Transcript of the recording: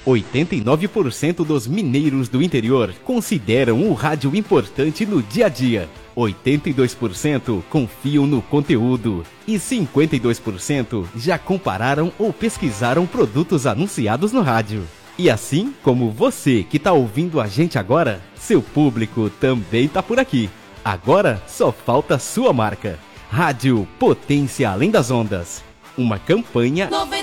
89% dos mineiros do interior consideram o rádio importante no dia a dia. 82% confiam no conteúdo e 52% já compararam ou pesquisaram produtos anunciados no rádio. E assim como você que está ouvindo a gente agora, seu público também está por aqui. Agora só falta a sua marca. Rádio Potência Além das Ondas. Uma campanha